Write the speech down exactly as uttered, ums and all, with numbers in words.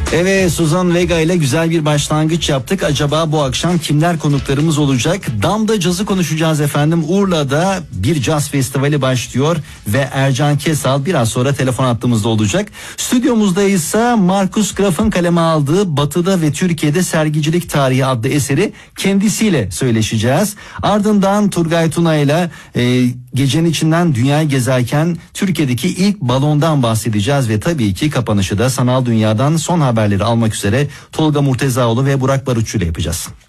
Evet, Suzan Vega ile güzel bir başlangıç yaptık. Acaba bu akşam kimler konuklarımız olacak? Damda Caz'ı konuşacağız efendim. Urla'da bir caz festivali başlıyor ve Ercan Kesal biraz sonra telefon hattımızda olacak. Stüdyomuzda ise Markus Graf'ın kaleme aldığı Batı'da ve Türkiye'de Sergicilik Tarihi adlı eseri kendisiyle söyleşeceğiz. Ardından Turgay Tuna ile e, gecenin içinden dünyayı gezerken Türkiye'deki ilk balondan bahsedeceğiz ve tabii ki kapanışı da sanal dünyadan son haberleri almak üzere Tolga Murtezaoğlu ve Burak Barutçu ile yapacağız.